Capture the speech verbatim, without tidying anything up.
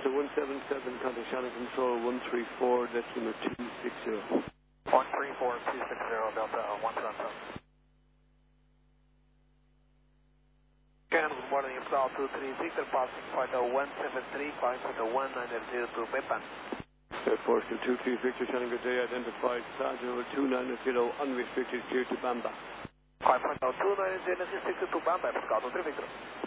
Delta one seven seven, contact Shannon Control one three four, decimal two six zero. one three four two six zero, Delta one seven seven. Shannon, good morning, Imperial two three Victor, passing flight one seven three, calling flight one nine zero to Bepan. Air Force two three Victor, Shannon, good day, identified Sergeant two nine zero, unrestricted, clear to Bamba. Calling flight two nine zero, restricted to Bamba, Scout three Victor.